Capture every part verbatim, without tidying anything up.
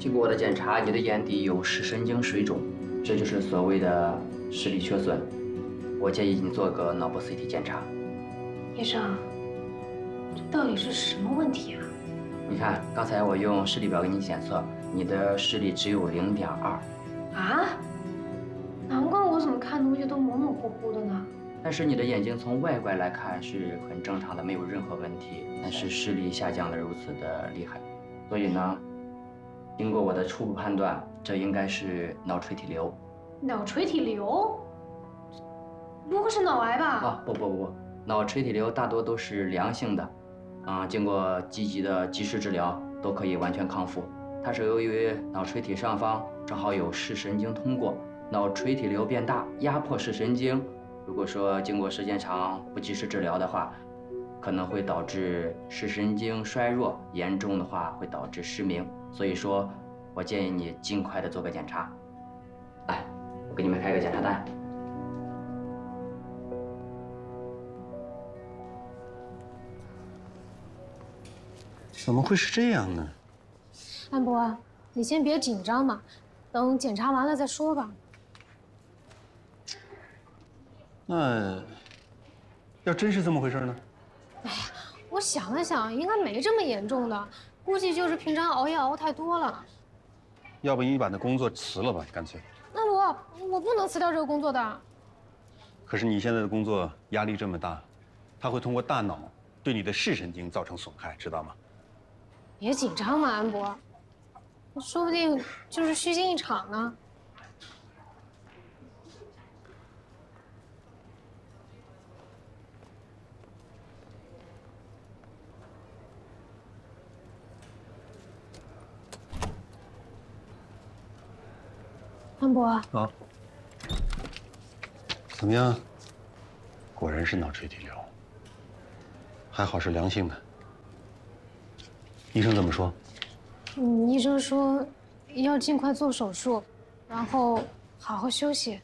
经过我的检查，你的眼底有视神经水肿，这就是所谓的视力缺损。我建议你做个脑部 C T 检查。 医生，这到底是什么问题啊？ 你看，刚才我用视力表给你检测，你的视力只有零点二。 啊？难怪我怎么看东西都模模糊糊的呢？ 但是你的眼睛从外观来看是很正常的，没有任何问题。但是视力下降的如此的厉害，所以呢，经过我的初步判断，这应该是脑垂体瘤。 脑垂体瘤？不会是脑癌吧？ 啊，不不不，脑垂体瘤大多都是良性的，啊，经过积极的及时治疗都可以完全康复。它是由于脑垂体上方正好有视神经通过，脑垂体瘤变大，压迫视神经。如果说经过时间长不及时治疗的话，可能会导致视神经衰弱，严重的话会导致失明。所以说，我建议你尽快的做个检查。来，我给你们开个检查单。 怎么会是这样呢？ 安博，你先别紧张嘛，等检查完了再说吧。 那要真是这么回事呢？ 哎呀，我想了想，应该没这么严重的，估计就是平常熬夜熬太多了。 要不你把那工作辞了吧，干脆。 那我我不能辞掉这个工作的。 可是你现在的工作压力这么大，它会通过大脑对你的视神经造成损害，知道吗？ 别紧张嘛，安博，说不定就是虚惊一场呢。安博， 啊，怎么样？果然是脑垂体瘤，还好是良性的。医生怎么说？ 嗯，医生说要尽快做手术，然后好好休息。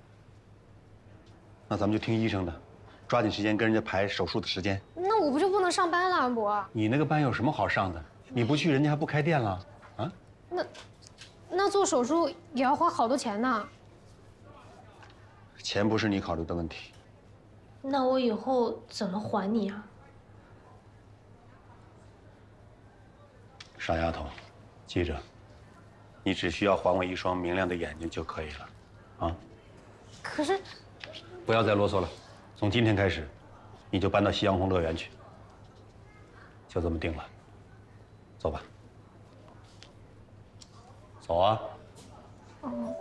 那咱们就听医生的，抓紧时间跟人家排手术的时间。 那我不就不能上班了，安博？ 你那个班有什么好上的？你不去，人家还不开店了，啊？ 那那做手术也要花好多钱呢。 钱不是你考虑的问题。 那我以后怎么还你啊？ 傻丫头，记着，你只需要还我一双明亮的眼睛就可以了，啊？ 可是， 不要再啰嗦了，从今天开始，你就搬到夕阳红乐园去。就这么定了，走吧。走啊。 哦。